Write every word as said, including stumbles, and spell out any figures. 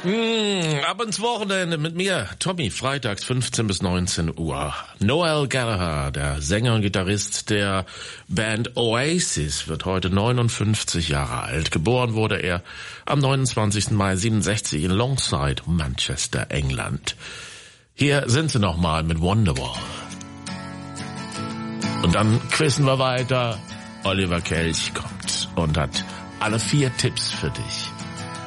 Mm, ab ins Wochenende mit mir, Tommy, freitags fünfzehn bis neunzehn Uhr. Noel Gallagher, der Sänger und Gitarrist der Band Oasis, wird heute neunundfünfzig Jahre alt. Geboren wurde er am neunundzwanzigsten Mai siebenundsechzig in Longside, Manchester, England. Hier sind sie nochmal mit Wonderwall. Und dann quizzen wir weiter. Oliver Kelch kommt und hat alle vier Tipps für dich.